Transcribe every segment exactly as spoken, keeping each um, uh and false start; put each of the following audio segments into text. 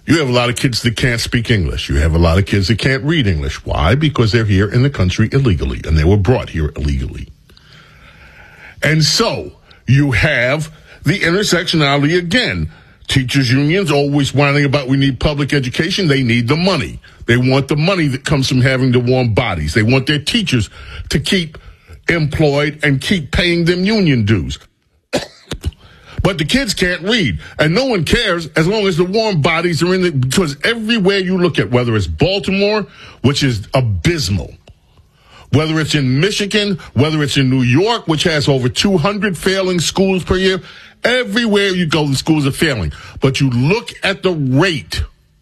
You have a lot of kids that can't speak English. You have a lot of kids that can't read English. Why? Because they're here in the country illegally, and they were brought here illegally. And so you have the intersectionality again. Teachers' unions always whining about we need public education. They need the money. They want the money that comes from having the warm bodies. They want their teachers to keep employed and keep paying them union dues. But the kids can't read, and no one cares as long as the warm bodies are in the, because everywhere you look at, whether it's Baltimore, which is abysmal, whether it's in Michigan, whether it's in New York, which has over two hundred failing schools per year, everywhere you go, the schools are failing. But you look at the rate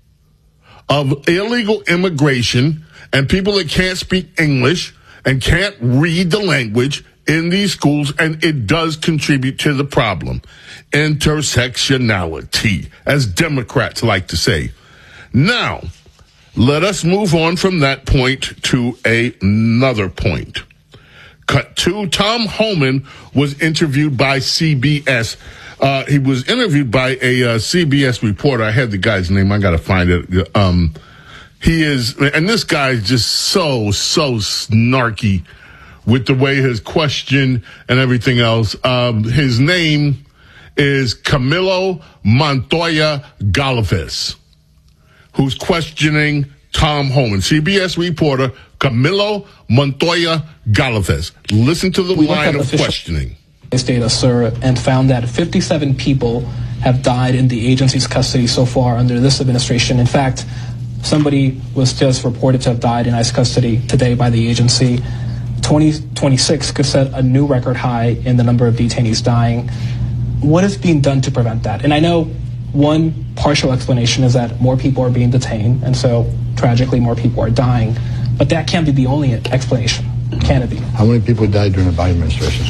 of illegal immigration and people that can't speak English and can't read the language in these schools, and it does contribute to the problem. Intersectionality, as Democrats like to say. Now, let us move on from that point to a, another point. Cut two, Tom Homan was interviewed by C B S. Uh, he was interviewed by a uh, C B S reporter. I had the guy's name. I got to find it. Um, he is, and this guy is just so, so snarky with the way his question and everything else. Um, his name is Camilo Montoya Galvez, who's questioning Tom Homan. C B S reporter Camilo Montoya Galvez. Listen to the we line of questioning. This data, sir, and found that fifty-seven people have died in the agency's custody so far under this administration. In fact, somebody was just reported to have died in ICE custody today by the agency. twenty twenty-six could set a new record high in the number of detainees dying. What is being done to prevent that? And I know one partial explanation is that more people are being detained, and so tragically more people are dying. But that can't be the only explanation, can it be? How many people died during the Biden administration?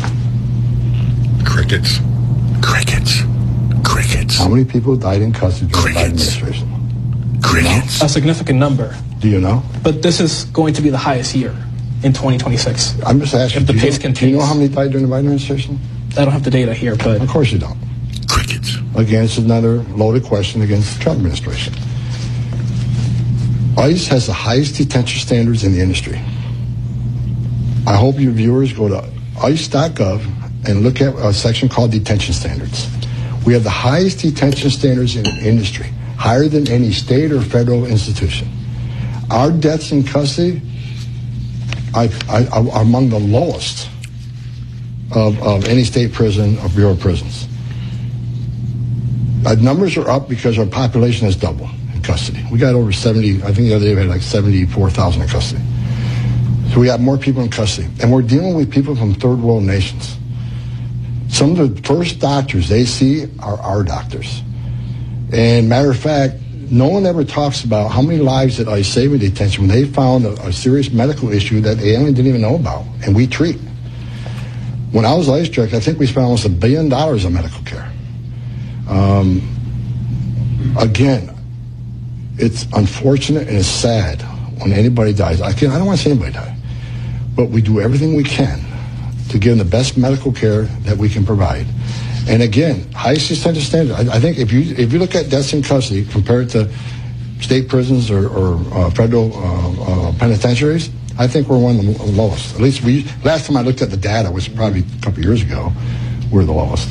Crickets. Crickets. Crickets. How many people died in custody during Crickets. the Biden administration? Crickets. A significant number. Do you know? But this is going to be the highest year in twenty twenty-six. I'm just asking, If the do, pace you, continues. do you know how many died during the Biden administration? I don't have the data here, but Of course you don't. Crickets. Again, it's another loaded question against the Trump administration. ICE has the highest detention standards in the industry. I hope your viewers go to ice dot gov and look at a section called detention standards. We have the highest detention standards in the industry, higher than any state or federal institution. Our deaths in custody I, I, are among the lowest of, of any state prison or Bureau of Prisons. Our numbers are up because our population has doubled in custody. We got over seventy, I think the other day we had like seventy-four thousand in custody. So we got more people in custody. And we're dealing with people from third world nations. Some of the first doctors they see are our doctors. And matter of fact, no one ever talks about how many lives did ICE save in detention when they found a, a serious medical issue that the alien didn't even know about, and we treat. When I was ICE director, I think we spent almost a billion dollars on medical care. Um, again, it's unfortunate and it's sad when anybody dies. I, can, I don't want to see anybody die, but we do everything we can to give them the best medical care that we can provide. And again, highest detention standard. I, I think if you if you look at deaths in custody compared to state prisons or, or uh, federal uh, uh, penitentiaries, I think we're one of the lowest. At least we last time I looked at the data was probably a couple of years ago. We're the lowest.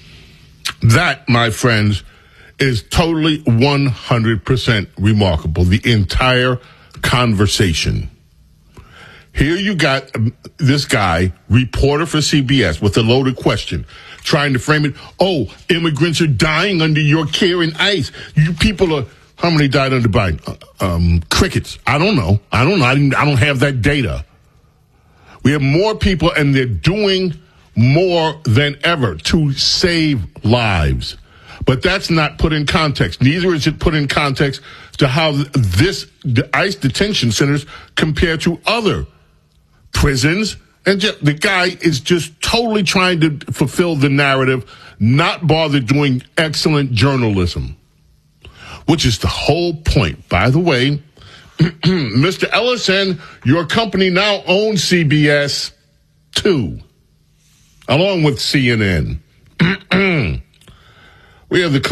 That, my friends, is totally one hundred percent remarkable. The entire conversation. Here you got this guy, reporter for C B S, with a loaded question, trying to frame it. Oh, immigrants are dying under your care in ICE. You people are, how many died under Biden? Uh, um, crickets. I don't know. I don't know. I, didn't, I don't have that data. We have more people, and they're doing more than ever to save lives. But that's not put in context. Neither is it put in context to how this the ICE detention centers compare to other prisons. And just, the guy is just totally trying to fulfill the narrative, not bother doing excellent journalism, which is the whole point. By the way, Mister Ellison, your company now owns C B S too, along with C N N. We have the